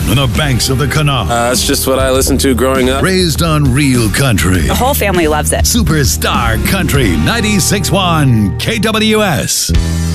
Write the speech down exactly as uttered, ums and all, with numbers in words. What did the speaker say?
on the banks of the Kanawha. Uh, that's just what I listened to growing up. Raised on real country. The whole family loves it. Superstar Country ninety-six point one K W S.